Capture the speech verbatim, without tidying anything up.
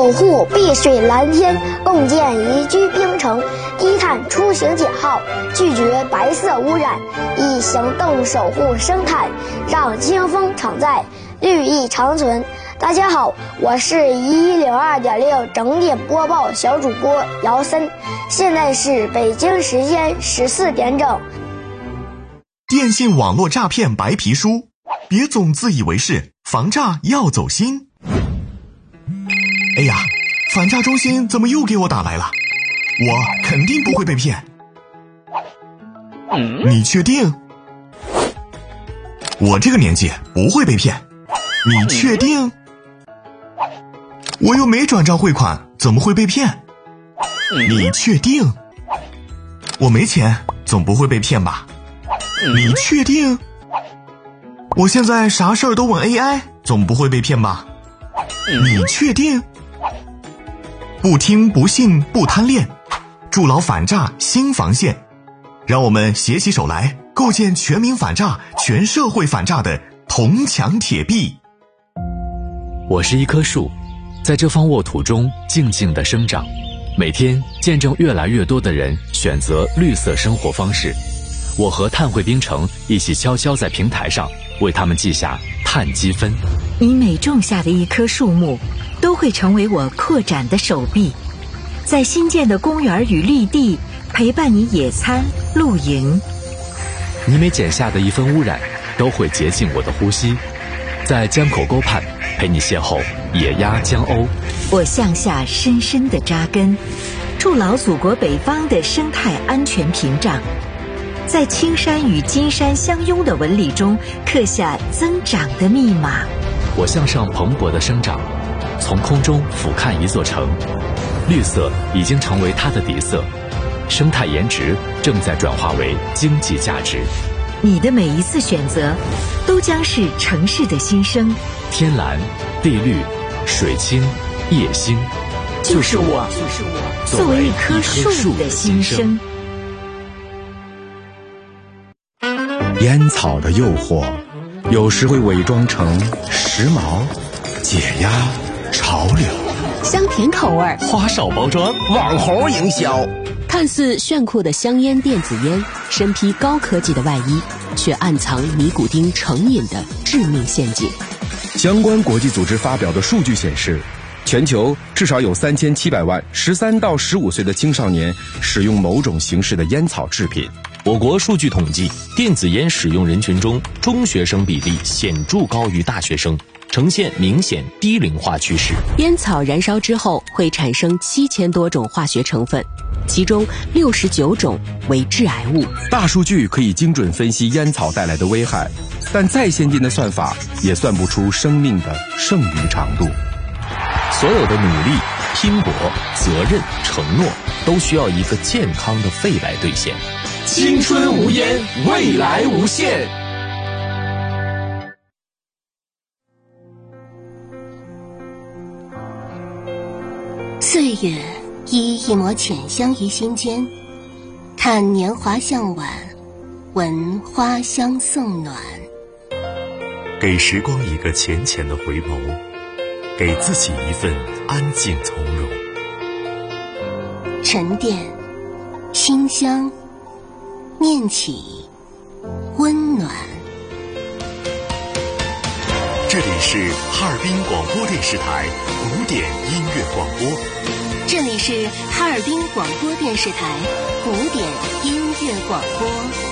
守护碧水蓝天，共建宜居冰城，低碳出行减耗，拒绝白色污染，以行动守护生态，让清风常在，绿意长存。大家好，我是一零二点六整点播报小主播姚森，现在是北京时间十四点整。 电信网络诈骗白皮书，别总自以为是，防诈要走心。哎呀，反诈中心怎么又给我打来了？我肯定不会被骗。你确定？我这个年纪不会被骗。你确定？我又没转账汇款，怎么会被骗？你确定？我没钱，总不会被骗吧？你确定？我现在啥事儿都问 A I， 总不会被骗吧？你确定？不听不信不贪恋，筑牢反诈新防线，让我们携起手来，构建全民反诈、全社会反诈的铜墙铁壁。 我是一棵树，在这方沃土中静静地生长，每天见证越来越多的人选择绿色生活方式。我和碳汇冰城一起悄悄在平台上为他们记下碳积分。 你每种下的一棵树木，都会成为我扩展的手臂，在新建的公园与绿地陪伴你野餐露营。 你每剪下的一分污染，都会洁净我的呼吸，在江口沟畔陪你邂逅野鸭江鸥。 我向下深深地扎根，筑牢祖国北方的生态安全屏障，在青山与金山相拥的纹理中刻下增长的密码。 我向上蓬勃的生长，从空中俯瞰一座城，绿色已经成为它的底色，生态颜值正在转化为经济价值。 你的每一次选择，都将是城市的新生。 天蓝、地绿、水清、夜星， 就是我，就是我，作为一棵树的心声。 烟草的诱惑，有时会伪装成时髦、解压、潮流， 香甜口味， 花哨包装，网红营销。 看似炫酷的香烟电子烟，身披高科技的外衣，却暗藏尼古丁成瘾的致命陷阱。 相关国际组织发表的数据显示，全球至少有三千七百万十三到十五岁的青少年使用某种形式的烟草制品。 我国数据统计，电子烟使用人群中，中学生比例显著高于大学生，呈现明显低龄化趋势。 烟草燃烧之后会产生七千多种化学成分，其中六十九种为致癌物。 大数据可以精准分析烟草带来的危害，但再先进的算法也算不出生命的剩余长度。 所有的努力、拼搏、责任、承诺，都需要一个健康的肺来兑现。青春无烟，未来无限。 岁月依一抹浅香于心间，看年华向晚，闻花香送暖。 给时光一个浅浅的回眸，给自己一份安静从容。 沉淀，清香，念起，温暖。 这里是哈尔滨广播电视台古典音乐广播。 这里是哈尔滨广播电视台古典音乐广播。